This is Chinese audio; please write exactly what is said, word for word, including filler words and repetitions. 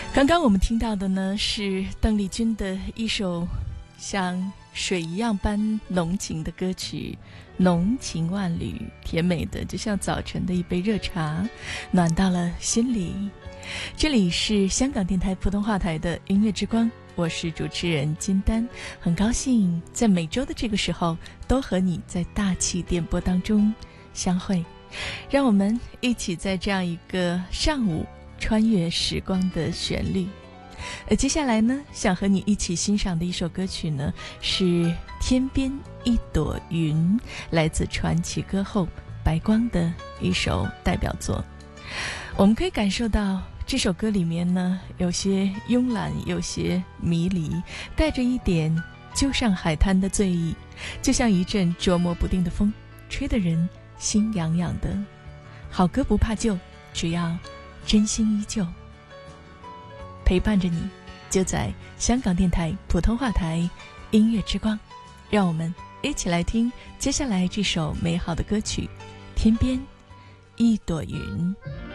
刚刚我们听到的呢，是邓丽君的一首像水一样般浓情的歌曲，浓情万缕，甜美的就像早晨的一杯热茶，暖到了心里。这里是香港电台普通话台的音乐之光，我是主持人金丹，很高兴在每周的这个时候都和你在大气电波当中相会，让我们一起在这样一个上午穿越时光的旋律。呃，接下来呢，想和你一起欣赏的一首歌曲呢，是《天边一朵云》，来自传奇歌后白光的一首代表作。我们可以感受到这首歌里面呢，有些慵懒，有些迷离，带着一点就上海滩的醉意，就像一阵捉摸不定的风，吹得人心痒痒的。好歌不怕旧，只要真心依旧，陪伴着你，就在香港电台普通话台音乐之光。让我们一起来听接下来这首美好的歌曲《天边一朵云》。